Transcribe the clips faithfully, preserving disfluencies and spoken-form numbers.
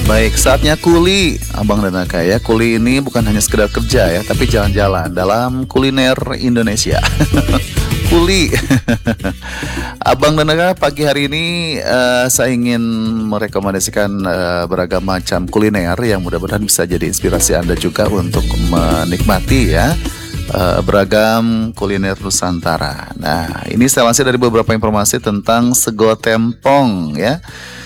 Baik, saatnya kuli, Abang dan Aka ya. Kuli ini bukan hanya sekedar kerja ya, tapi jalan-jalan dalam kuliner Indonesia. Kuli. Abang dan Aka, pagi hari ini eh, saya ingin merekomendasikan eh, beragam macam kuliner yang mudah-mudahan bisa jadi inspirasi Anda juga untuk menikmati ya eh, beragam kuliner Nusantara. Nah, ini saya lansir dari beberapa informasi tentang sego tempong ya.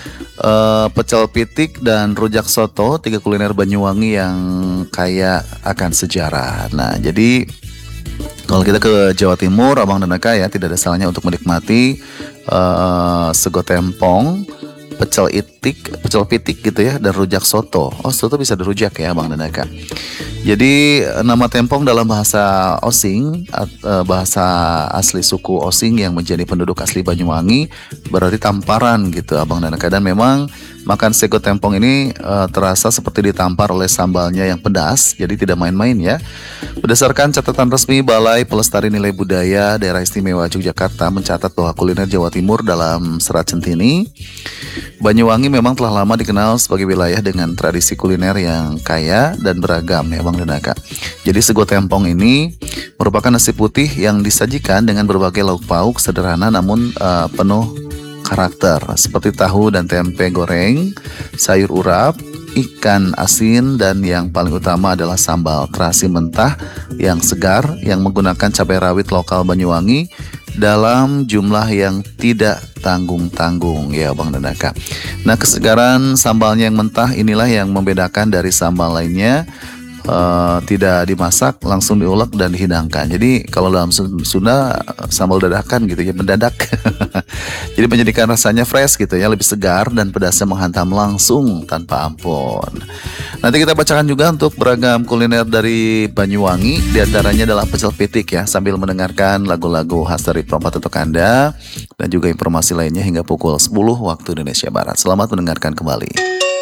Uh, pecel pitik dan rujak soto, tiga kuliner Banyuwangi yang kaya akan sejarah. Nah, jadi kalau kita ke Jawa Timur, Abang dan Aka ya, tidak ada salahnya untuk menikmati uh, sego tempong, pecel itik, pecel pitik gitu ya, dan rujak soto. Oh, soto bisa dirujak ya, Abang dan Aka. Jadi nama tempong dalam bahasa Osing, uh, bahasa asli suku Osing yang menjadi penduduk asli Banyuwangi, berarti tamparan gitu, Abang dan Aka. Dan memang makan sego tempong ini uh, terasa seperti ditampar oleh sambalnya yang pedas, jadi tidak main-main ya. Berdasarkan catatan resmi Balai Pelestari Nilai Budaya Daerah Istimewa Yogyakarta mencatat bahwa kuliner Jawa Timur dalam Serat Centini, Banyuwangi memang telah lama dikenal sebagai wilayah dengan tradisi kuliner yang kaya dan beragam ya, Bang dan Aka. Jadi sego tempong ini merupakan nasi putih yang disajikan dengan berbagai lauk pauk sederhana namun uh, penuh karakter seperti tahu dan tempe goreng, sayur urap, ikan asin, dan yang paling utama adalah sambal terasi mentah yang segar yang menggunakan cabai rawit lokal Banyuwangi dalam jumlah yang tidak tanggung-tanggung ya, Bang dan Aka. Nah, kesegaran sambalnya yang mentah inilah yang membedakan dari sambal lainnya. Uh, tidak dimasak, langsung diulek dan dihidangkan. Jadi kalau dalam Sunda sambal dadakan gitu ya, mendadak. Jadi menjadikan rasanya fresh gitu ya, lebih segar dan pedasnya menghantam langsung tanpa ampun. Nanti kita bacakan juga untuk beragam kuliner dari Banyuwangi, diantaranya adalah pecel pitik ya, sambil mendengarkan lagu-lagu khas dari perempat untuk Anda dan juga informasi lainnya hingga pukul sepuluh waktu Indonesia Barat. Selamat mendengarkan kembali.